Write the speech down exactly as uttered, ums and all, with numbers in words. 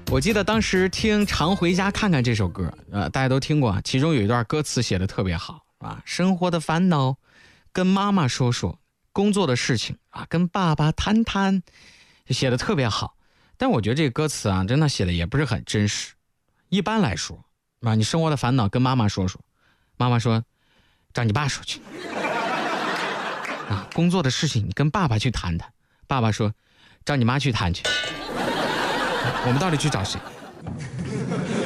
我记得当时听《常回家看看》这首歌，呃，大家都听过，其中有一段歌词写的特别好啊，生活的烦恼跟妈妈说说，工作的事情啊跟爸爸谈谈，写的特别好。但我觉得这个歌词啊，真的写的也不是很真实。一般来说啊，你生活的烦恼跟妈妈说说，妈妈说找你爸说去啊，工作的事情你跟爸爸去谈谈，爸爸说找你妈去谈去。我们到底去找谁？